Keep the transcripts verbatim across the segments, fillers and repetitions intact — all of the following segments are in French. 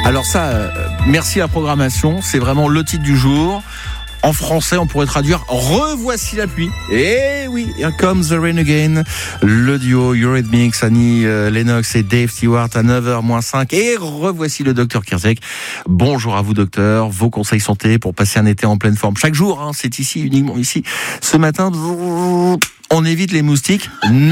Alors ça, euh, merci la programmation, c'est vraiment le titre du jour. En français, on pourrait traduire « Revoici la pluie ». Eh oui, Here Comes the Rain Again. Le duo Eurythmics, Annie euh, Lennox et Dave Stewart à neuf heures moins cinq. Et revoici le docteur Kirzek. Bonjour à vous, docteur. Vos conseils santé pour passer un été en pleine forme. Chaque jour, hein, c'est ici, uniquement ici. Ce matin, on évite les moustiques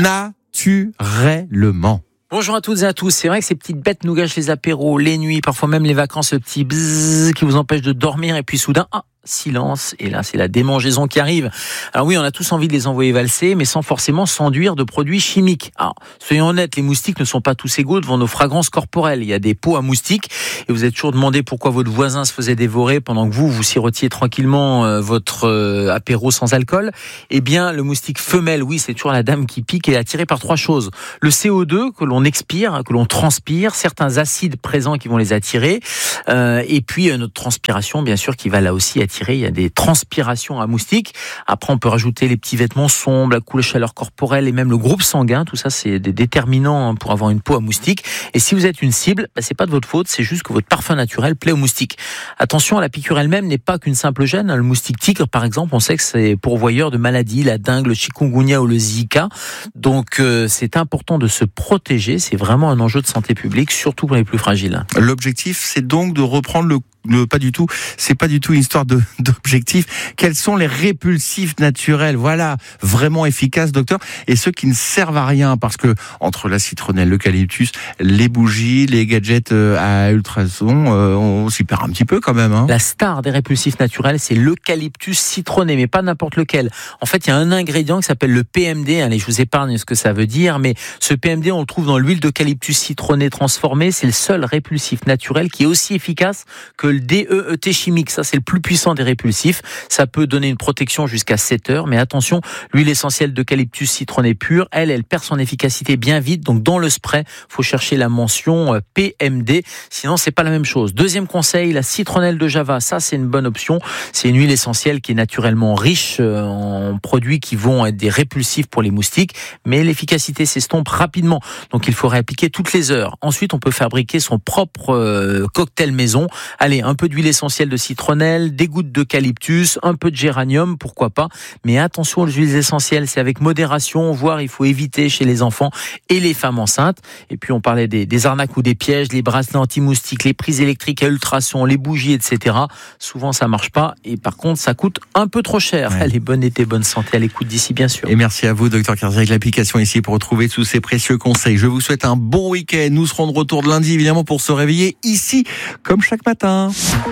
naturellement. Bonjour à toutes et à tous. C'est vrai que ces petites bêtes nous gâchent les apéros, les nuits, parfois même les vacances, le petit bzzz qui vous empêche de dormir et puis soudain, ah, silence, et là c'est la démangeaison qui arrive. Alors oui, on a tous envie de les envoyer valser, mais sans forcément s'enduire de produits chimiques. Alors, soyons honnêtes, les moustiques ne sont pas tous égaux devant nos fragrances corporelles. Il y a des pots à moustiques, et vous êtes toujours demandé pourquoi votre voisin se faisait dévorer pendant que vous, vous sirotiez tranquillement euh, votre euh, apéro sans alcool. Eh bien, le moustique femelle, oui, c'est toujours la dame qui pique et est attirée par trois choses. Le C O deux que l'on expire, que l'on transpire, certains acides présents qui vont les attirer, euh, et puis euh, notre transpiration, bien sûr, qui va là aussi attirer. Il y a des transpirations à moustiques. Après, on peut rajouter les petits vêtements sombres, la couleur chaleur corporelle et même le groupe sanguin. Tout ça, c'est des déterminants pour avoir une peau à moustiques. Et si vous êtes une cible, bah, c'est pas de votre faute, c'est juste que votre parfum naturel plaît aux moustiques. Attention, la piqûre elle-même n'est pas qu'une simple gêne. Le moustique tigre, par exemple, on sait que c'est pourvoyeur de maladies, la dengue, le chikungunya ou le zika. Donc, euh, c'est important de se protéger. C'est vraiment un enjeu de santé publique, surtout pour les plus fragiles. L'objectif, c'est donc de reprendre le Le, pas du tout, c'est pas du tout une histoire de, d'objectifs. Quels sont les répulsifs naturels, voilà, vraiment efficaces, docteur, et ceux qui ne servent à rien, parce que entre la citronnelle, l'eucalyptus, les bougies, les gadgets à ultrasons, euh, on s'y perd un petit peu quand même. Hein. La star des répulsifs naturels, c'est l'eucalyptus citronné, mais pas n'importe lequel. En fait, il y a un ingrédient qui s'appelle le P M D. Allez, je vous épargne ce que ça veut dire, mais ce P M D, on le trouve dans l'huile d'eucalyptus citronné transformée. C'est le seul répulsif naturel qui est aussi efficace que le D E E T chimique, ça c'est le plus puissant des répulsifs. Ça peut donner une protection jusqu'à sept heures, mais attention, l'huile essentielle d'eucalyptus citronné pure, elle, elle perd son efficacité bien vite. Donc dans le spray, faut chercher la mention P M D, sinon c'est pas la même chose. Deuxième conseil, la citronnelle de Java, ça c'est une bonne option. C'est une huile essentielle qui est naturellement riche en produits qui vont être des répulsifs pour les moustiques, mais l'efficacité s'estompe rapidement. Donc il faut réappliquer toutes les heures. Ensuite, on peut fabriquer son propre cocktail maison. Allez, un peu d'huile essentielle de citronnelle, des gouttes d'eucalyptus, un peu de géranium, pourquoi pas. Mais attention aux huiles essentielles, c'est avec modération, voire il faut éviter chez les enfants et les femmes enceintes. Et puis on parlait des, des arnaques ou des pièges, les bracelets anti-moustiques, les prises électriques à ultrasons, les bougies, et cetera. Souvent ça marche pas et par contre ça coûte un peu trop cher. Ouais. Allez, bonne été, bonne santé à l'écoute d'ici bien sûr. Et merci à vous, docteur Kirzek, l'application ici pour retrouver tous ces précieux conseils. Je vous souhaite un bon week-end. Nous serons de retour de lundi évidemment pour se réveiller ici comme chaque matin.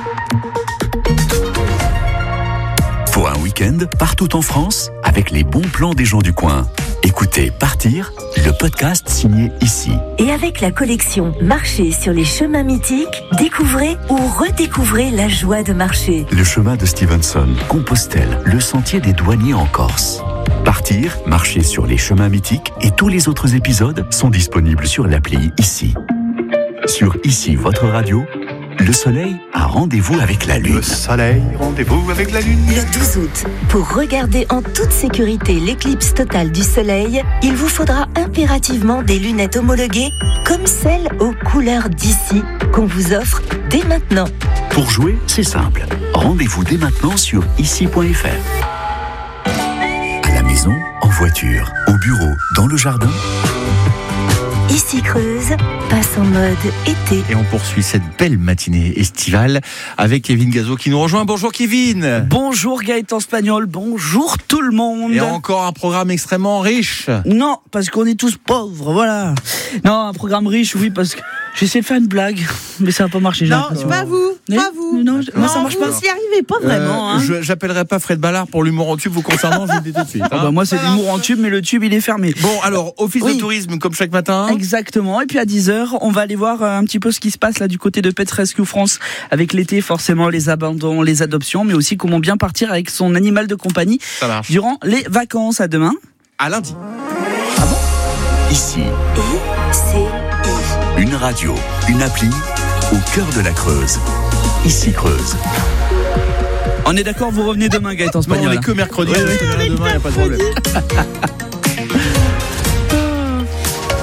Pour un week-end partout en France, avec les bons plans des gens du coin. Écoutez Partir, le podcast signé ici. Et avec la collection Marcher sur les chemins mythiques, découvrez ou redécouvrez la joie de marcher. Le chemin de Stevenson, Compostelle, le sentier des douaniers en Corse. Partir, marcher sur les chemins mythiques et tous les autres épisodes sont disponibles sur l'appli Ici. Sur Ici, votre radio, le soleil a rendez-vous avec la lune. Le soleil, rendez-vous avec la lune. Le douze août, pour regarder en toute sécurité l'éclipse totale du soleil, il vous faudra impérativement des lunettes homologuées comme celles aux couleurs d'Ici qu'on vous offre dès maintenant. Pour jouer, c'est simple. Rendez-vous dès maintenant sur ici point f r. À la maison, en voiture, au bureau, dans le jardin. Ici Creuse passe en mode été. Et on poursuit cette belle matinée estivale avec Kevin Gazo qui nous rejoint. Bonjour Kevin. Bonjour Gaëtan Spagnol, bonjour tout le monde. Et encore un programme extrêmement riche. Non, parce qu'on est tous pauvres, voilà. Non, un programme riche, oui, parce que j'ai essayé de faire une blague, mais ça n'a pas marché. Non, c'est pas vous, mais, pas vous. Non, je, non ça marche vous pas. Vous n'y arrivez pas vraiment. Euh, hein. je, j'appellerai pas Fred Ballard pour l'humour en tube vous concernant, je vous le dis tout de suite. Hein. Ah bah moi c'est voilà. L'humour en tube, mais le tube il est fermé. Bon alors, office oui. de tourisme comme chaque matin. Exactement, et puis à dix heures, on va aller voir un petit peu ce qui se passe là du côté de Pet Rescue France. Avec l'été, forcément les abandons, les adoptions, mais aussi comment bien partir avec son animal de compagnie durant les vacances. À demain. À lundi. Ah bon ? Ici. Et c'est une radio, une appli au cœur de la Creuse. Ici Creuse. On est d'accord, vous revenez demain, Gaëtan Spagnol. Non, on est que mercredi. Ouais, ouais, demain, il n'y a pas de problème.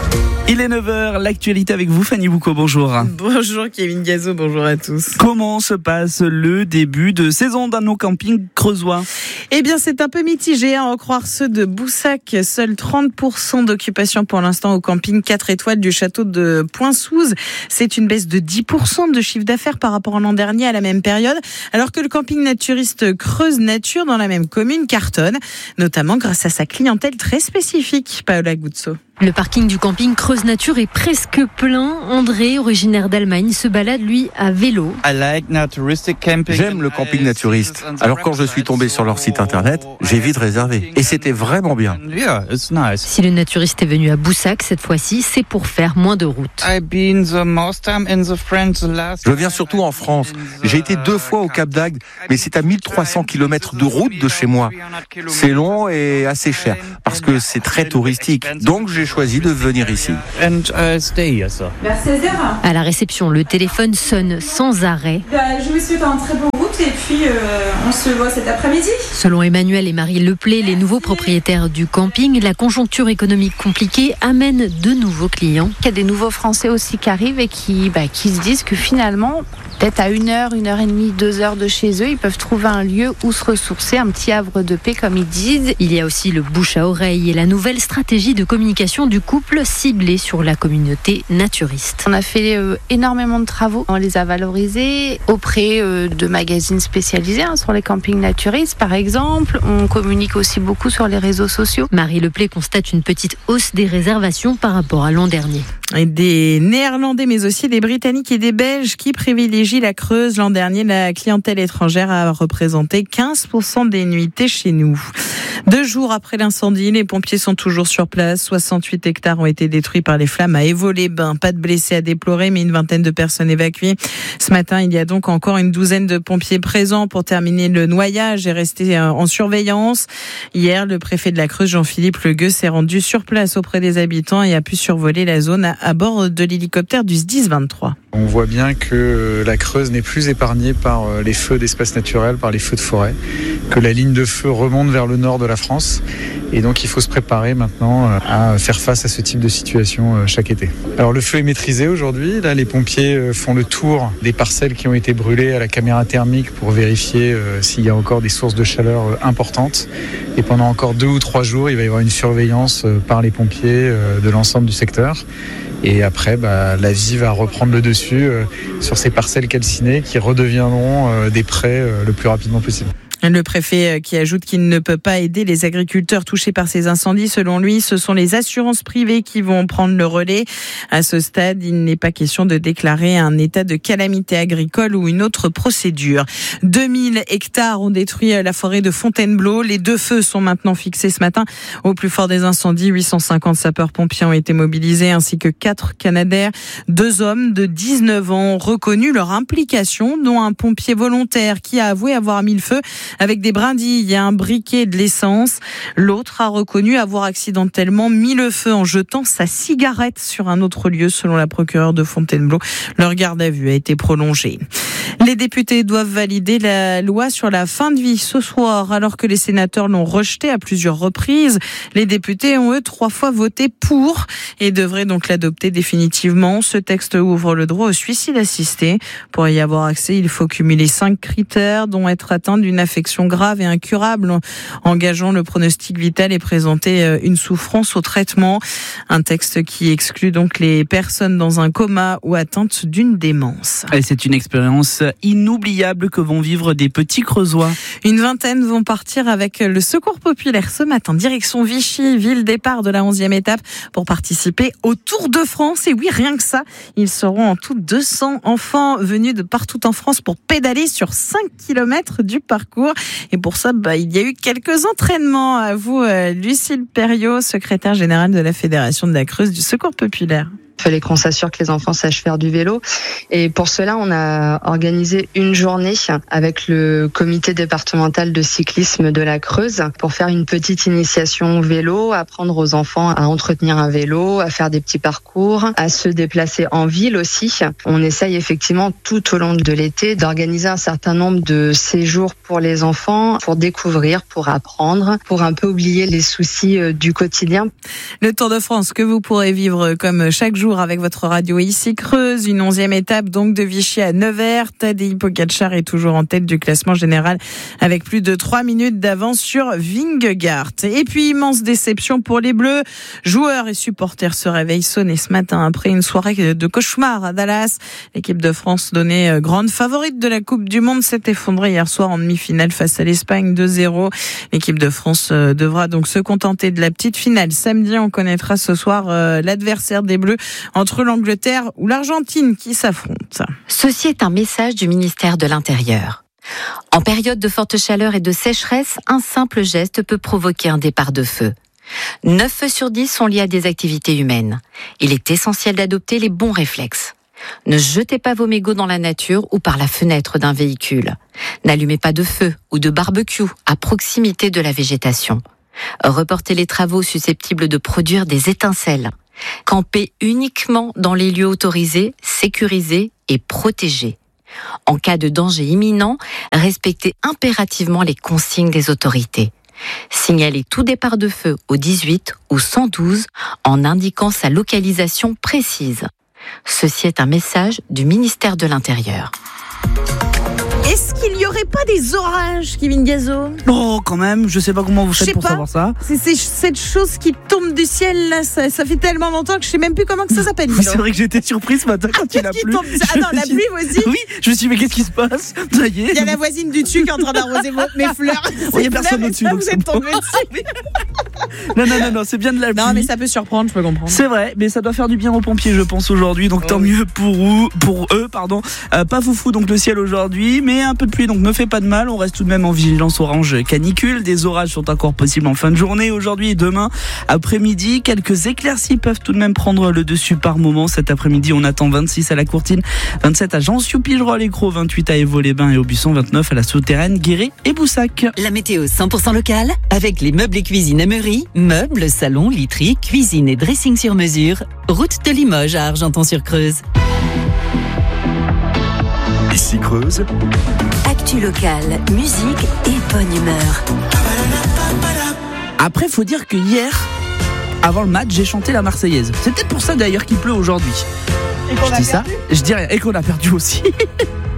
Il est neuf heures, l'actualité avec vous, Fanny Boucaud, bonjour. Bonjour Kevin Gazo, bonjour à tous. Comment se passe le début de saison dans nos campings creusois ? Eh bien, c'est un peu mitigé, à en croire ceux de Boussac. Seuls trente pour cent d'occupation pour l'instant au camping quatre étoiles du château de Pointe-Souze. C'est une baisse de dix pour cent de chiffre d'affaires par rapport à l'an dernier à la même période, alors que le camping naturiste Creuse Nature dans la même commune cartonne, notamment grâce à sa clientèle très spécifique. Paola Guzzo. Le parking du camping Creuse Nature est presque plein. André, originaire d'Allemagne, se balade lui à vélo. J'aime le camping naturiste. Alors quand je suis tombé sur leur site internet, j'ai vite réservé. Et c'était vraiment bien. Si le naturiste est venu à Boussac cette fois-ci, c'est pour faire moins de route. Je viens surtout en France. J'ai été deux fois au Cap d'Agde, mais c'est à mille trois cents kilomètres de route de chez moi. C'est long et assez cher, parce que c'est très touristique. Donc j'ai choisi de venir ici. À la réception, le téléphone sonne sans arrêt. Je vous souhaite un très bon route et puis euh, on se voit cet après-midi. Selon Emmanuel et Marie Leplay, les nouveaux propriétaires du camping, la conjoncture économique compliquée amène de nouveaux clients. Il y a des nouveaux Français aussi qui arrivent et qui, bah, qui se disent que finalement, peut-être à une heure, une heure et demie, deux heures de chez eux, ils peuvent trouver un lieu où se ressourcer, un petit havre de paix comme ils disent. Il y a aussi le bouche à oreille et la nouvelle stratégie de communication du couple ciblée sur la communauté naturiste. On a fait euh, énormément de travaux, on les a valorisés auprès euh, de magazines spécialisés hein, sur les campings naturistes par exemple. On communique aussi beaucoup sur les réseaux sociaux. Marie Leplay constate une petite hausse des réservations par rapport à l'an dernier. Et des Néerlandais mais aussi des Britanniques et des Belges qui privilégient la Creuse. L'an dernier, la clientèle étrangère a représenté quinze pour cent des nuitées chez nous. Deux jours après l'incendie, les pompiers sont toujours sur place. soixante-huit hectares ont été détruits par les flammes à Évaux-les-Bains. Pas de blessés à déplorer, mais une vingtaine de personnes évacuées. Ce matin, il y a donc encore une douzaine de pompiers présents pour terminer le noyage et rester en surveillance. Hier, le préfet de la Creuse, Jean-Philippe Legueux, s'est rendu sur place auprès des habitants et a pu survoler la zone à bord de l'hélicoptère du S D I S vingt-trois. On voit bien que la Creuse n'est plus épargnée par les feux d'espace naturel, par les feux de forêt, que la ligne de feu remonte vers le nord de la France et donc il faut se préparer maintenant à faire face à ce type de situation chaque été. Alors le feu est maîtrisé aujourd'hui, là les pompiers font le tour des parcelles qui ont été brûlées à la caméra thermique pour vérifier s'il y a encore des sources de chaleur importantes et pendant encore deux ou trois jours il va y avoir une surveillance par les pompiers de l'ensemble du secteur. Et après, bah, la vie va reprendre le dessus euh, sur ces parcelles calcinées qui redeviendront euh, des prés euh, le plus rapidement possible. Le préfet qui ajoute qu'il ne peut pas aider les agriculteurs touchés par ces incendies. Selon lui, ce sont les assurances privées qui vont prendre le relais. À ce stade, il n'est pas question de déclarer un état de calamité agricole ou une autre procédure. deux mille hectares ont détruit la forêt de Fontainebleau. Les deux feux sont maintenant fixés ce matin. Au plus fort des incendies, huit cent cinquante sapeurs-pompiers ont été mobilisés ainsi que quatre Canadair. Deux hommes de dix-neuf ans ont reconnu leur implication, dont un pompier volontaire qui a avoué avoir mis le feu avec des brindilles et un briquet de l'essence. L'autre a reconnu avoir accidentellement mis le feu en jetant sa cigarette sur un autre lieu, selon la procureure de Fontainebleau. Leur garde à vue a été prolongée. Les députés doivent valider la loi sur la fin de vie ce soir, alors que les sénateurs l'ont rejetée à plusieurs reprises. Les députés ont, eux, trois fois voté pour et devraient donc l'adopter définitivement. Ce texte ouvre le droit au suicide assisté. Pour y avoir accès, il faut cumuler cinq critères, dont être atteint d'une affection grave et incurable, engageant le pronostic vital et présenter une souffrance au traitement. Un texte qui exclut donc les personnes dans un coma ou atteintes d'une démence. Et c'est une expérience inoubliable que vont vivre des petits Creusois. Une vingtaine vont partir avec le Secours Populaire ce matin, direction Vichy, ville départ de la onzième étape, pour participer au Tour de France. Et oui, rien que ça, ils seront en tout deux cents enfants venus de partout en France pour pédaler sur cinq kilomètres du parcours. Et pour ça, bah, il y a eu quelques entraînements. À vous, Lucille Perriot, secrétaire générale de la Fédération de la Creuse du Secours Populaire. Il fallait qu'on s'assure que les enfants sachent faire du vélo. Et pour cela, on a organisé une journée avec le comité départemental de cyclisme de la Creuse pour faire une petite initiation au vélo, apprendre aux enfants à entretenir un vélo, à faire des petits parcours, à se déplacer en ville aussi. On essaye effectivement tout au long de l'été d'organiser un certain nombre de séjours pour les enfants, pour découvrir, pour apprendre, pour un peu oublier les soucis du quotidien. Le Tour de France que vous pourrez vivre comme chaque jour avec votre radio ici Creuse, une onzième étape donc de Vichy à Nevers. Tadej Pogačar est toujours en tête du classement général avec plus de trois minutes d'avance sur Vingegaard. Et puis immense déception pour les Bleus. Joueurs et supporters se réveillent sonnés ce matin après une soirée de cauchemar à Dallas. L'équipe de France, donnée grande favorite de la Coupe du Monde, s'est effondrée hier soir en demi-finale face à l'Espagne deux zéro. L'équipe de France devra donc se contenter de la petite finale. Samedi, on connaîtra ce soir euh, l'adversaire des Bleus entre l'Angleterre ou l'Argentine qui s'affrontent. Ceci est un message du ministère de l'Intérieur. En période de forte chaleur et de sécheresse, un simple geste peut provoquer un départ de feu. neuf feux sur dix sont liés à des activités humaines. Il est essentiel d'adopter les bons réflexes. Ne jetez pas vos mégots dans la nature ou par la fenêtre d'un véhicule. N'allumez pas de feu ou de barbecue à proximité de la végétation. Reportez les travaux susceptibles de produire des étincelles. Campez uniquement dans les lieux autorisés, sécurisés et protégés. En cas de danger imminent, respectez impérativement les consignes des autorités. Signalez tout départ de feu au dix-huit ou cent douze en indiquant sa localisation précise. Ceci est un message du ministère de l'Intérieur. Est-ce qu'il n'y aurait pas des orages, Kevin Gazo ? Oh, quand même, je sais pas comment vous faites pour pas. savoir ça. C'est, c'est cette chose qui tombe du ciel, là, ça, ça fait tellement longtemps que je sais même plus comment que ça s'appelle. Oui, c'est vrai que j'étais surprise ce matin quand il a plu. Ah non, la pluie aussi. Oui, je me suis dit, mais qu'est-ce qui se passe ? Ça y est. Il y a la voisine du dessus qui est en train d'arroser mes fleurs. Il n'y a personne au-dessus. Vous êtes tombé dessus. Non, non, non, non, c'est bien de la pluie. Non, mais ça peut surprendre, je peux comprendre. C'est vrai, mais ça doit faire du bien aux pompiers, je pense, aujourd'hui. Donc, oh, tant oui. mieux pour eux, pour eux, pardon. Euh, pas foufou, donc le ciel aujourd'hui, mais un peu de pluie, donc ne fait pas de mal. On reste tout de même en vigilance orange canicule. Des orages sont encore possibles en fin de journée, aujourd'hui et demain après-midi. Quelques éclaircies peuvent tout de même prendre le dessus par moment. Cet après-midi, on attend vingt-six à la Courtine, vingt-sept à Jean-Sioux-Pigerolles et Crau, vingt-huit à Évaux-les-Bains et Aubusson, vingt-neuf à la Souterraine, Guéret et Boussac. La météo cent pour cent locale avec les meubles et cuisine Ameury. Meubles, salons, literie, cuisine et dressing sur mesure. Route de Limoges à Argenton-sur-Creuse. Ici Creuse. Actu locale, musique et bonne humeur. Après, faut dire que hier, avant le match, j'ai chanté la Marseillaise. C'est peut-être pour ça d'ailleurs qu'il pleut aujourd'hui. Et qu'on je a dis perdu. ça, je dis rien. Et qu'on a perdu aussi.